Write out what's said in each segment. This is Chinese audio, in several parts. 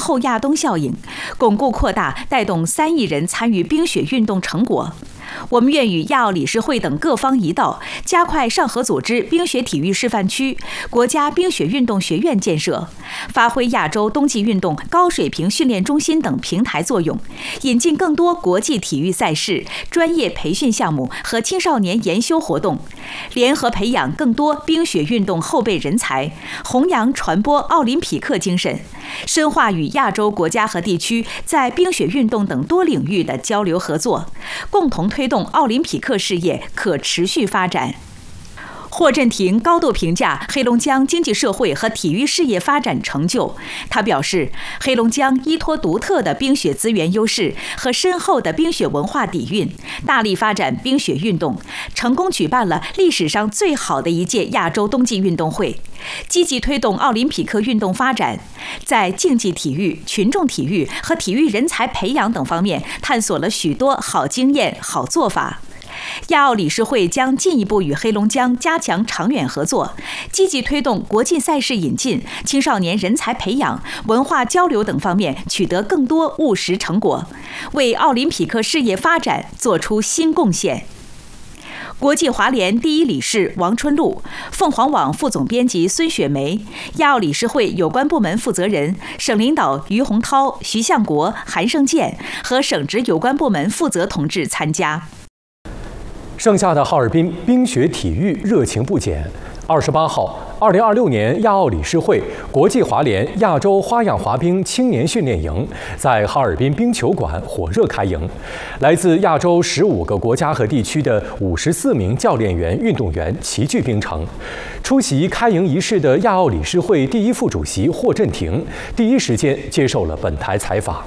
后亚冬效应，巩固扩大，带动3亿人参与冰雪运动成果。我们愿与亚奥理事会等各方一道，加快上合组织冰雪体育示范区、国家冰雪运动学院建设，发挥亚洲冬季运动高水平训练中心等平台作用，引进更多国际体育赛事、专业培训项目和青少年研修活动，联合培养更多冰雪运动后备人才，弘扬传播奥林匹克精神，深化与亚洲国家和地区在冰雪运动等多领域的交流合作，共同推动奥林匹克事业可持续发展。霍震霆高度评价黑龙江经济社会和体育事业发展成就。他表示，黑龙江依托独特的冰雪资源优势和深厚的冰雪文化底蕴，大力发展冰雪运动，成功举办了历史上最好的一届亚洲冬季运动会，积极推动奥林匹克运动发展，在竞技体育、群众体育和体育人才培养等方面探索了许多好经验、好做法。亚奥理事会将进一步与黑龙江加强长远合作，积极推动国际赛事引进、青少年人才培养、文化交流等方面取得更多务实成果，为奥林匹克事业发展做出新贡献。国际滑联第1理事王春露、凤凰网副总编辑孙雪梅、亚奥理事会有关部门负责人、省领导于洪涛、徐向国、韩胜建和省直有关部门负责同志参加。 盛夏的哈尔滨冰雪体育热情不减。28号，2026年亚奥理事会国际滑联亚洲花样滑冰青年训练营在哈尔滨冰球馆火热开营。来自亚洲15个国家和地区的54名教练员、运动员齐聚冰城。出席开营仪式的亚奥理事会第1副主席霍震霆第一时间接受了本台采访。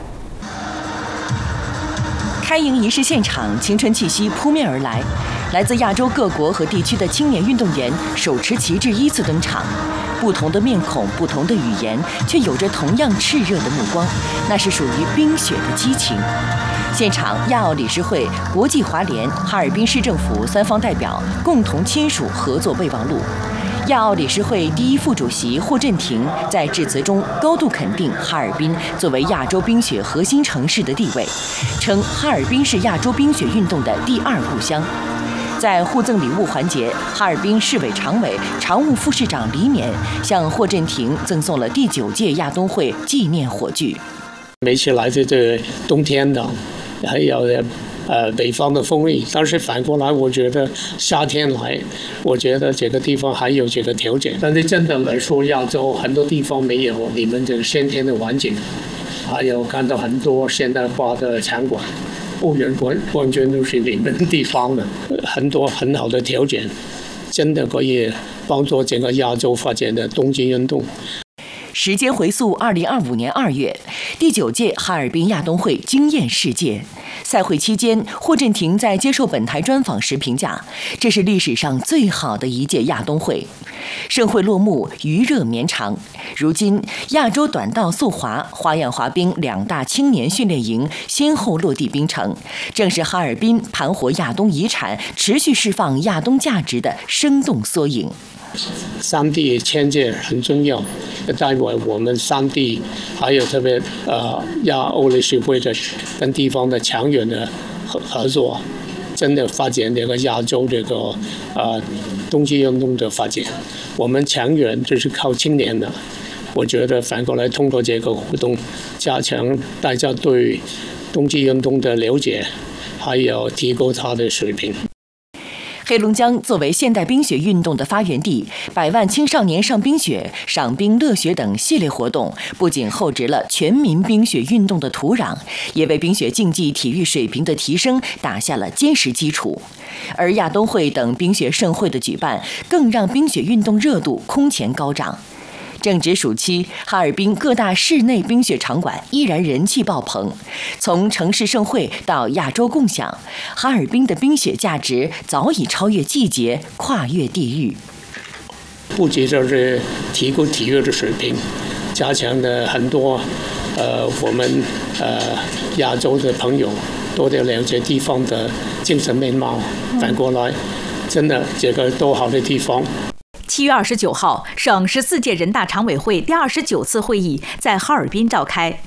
开营仪式现场，青春气息扑面而来，来自亚洲各国和地区的青年运动员手持旗帜依次登场，不同的面孔，不同的语言，却有着同样炽热的目光，那是属于冰雪的激情。现场，亚奥理事会、国际滑联、哈尔滨市政府3方代表共同签署合作备忘录。亚奥理事会第1副主席霍震霆在致辞中高度肯定哈尔滨作为亚洲冰雪核心城市的地位，称哈尔滨是亚洲冰雪运动的第2故乡。在互赠礼物环节，哈尔滨市委常委、常务副市长李勉向霍震霆赠送了第9届亚冬会纪念火炬。 每次来自这冬天的，还有北方的风力，但是反过来，我觉得夏天来，我觉得这个地方还有这个条件。但是真的来说，亚洲很多地方没有你们这个先天的环境，还有看到很多现代化的场馆，欧元完全都是你们地方的，很多很好的条件，真的可以帮助整个亚洲发展的冬季运动。 时间回溯2025年2月，第9届哈尔滨亚冬会惊艳世界。赛会期间，霍震霆在接受本台专访时评价，这是历史上最好的一届亚冬会。盛会落幕，余热绵长。如今，亚洲短道速滑、花样滑冰2大青年训练营先后落地冰城，正是哈尔滨盘活亚冬遗产、持续释放亚冬价值的生动缩影。 3地签界很重要，代表我们3地还有特别亚欧理事会的跟地方的长远的合作，真的发展这个亚洲这个冬季运动的发展。我们长远就是靠青年的，我觉得反过来通过这个活动，加强大家对冬季运动的了解，还有提高它的水平。 黑龙江作为现代冰雪运动的发源地，100万青少年上冰雪、赏冰乐雪等系列活动，不仅厚植了全民冰雪运动的土壤，也为冰雪竞技体育水平的提升打下了坚实基础。而亚冬会等冰雪盛会的举办，更让冰雪运动热度空前高涨。正值暑期，哈尔滨各大室内冰雪场馆依然人气爆棚。从城市盛会到亚洲共享，哈尔滨的冰雪价值早已超越季节，跨越地域。 不仅就是提高体育的水平，加强了很多我们亚洲的朋友多的了解地方的精神面貌。反过来，真的这个多好的地方。 7月29号，省14届人大常委会第29次会议在哈尔滨召开。